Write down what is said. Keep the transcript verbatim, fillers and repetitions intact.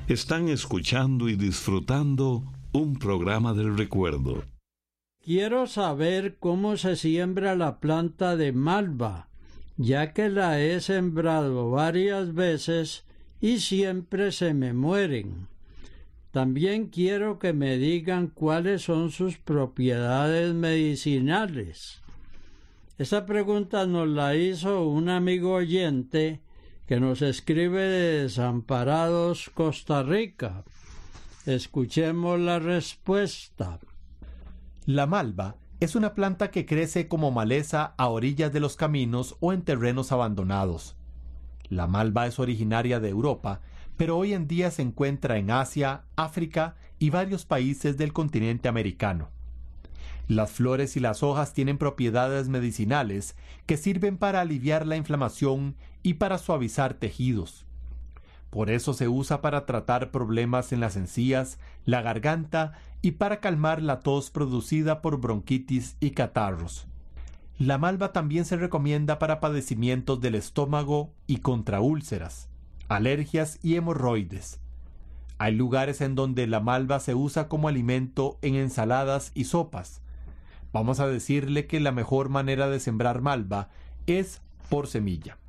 Están escuchando y disfrutando un programa del recuerdo. Quiero saber cómo se siembra la planta de malva, ya que la he sembrado varias veces y siempre se me mueren. También quiero que me digan cuáles son sus propiedades medicinales. Esta pregunta nos la hizo un amigo oyente que nos escribe de Desamparados, Costa Rica. Escuchemos la respuesta. La malva es una planta que crece como maleza a orillas de los caminos o en terrenos abandonados. La malva es originaria de Europa, pero hoy en día se encuentra en Asia, África y varios países del continente americano. Las flores y las hojas tienen propiedades medicinales que sirven para aliviar la inflamación y para suavizar tejidos. Por eso se usa para tratar problemas en las encías, la garganta y para calmar la tos producida por bronquitis y catarros. La malva también se recomienda para padecimientos del estómago y contra úlceras, alergias y hemorroides. Hay lugares en donde la malva se usa como alimento en ensaladas y sopas. Vamos a decirle que la mejor manera de sembrar malva es por semilla.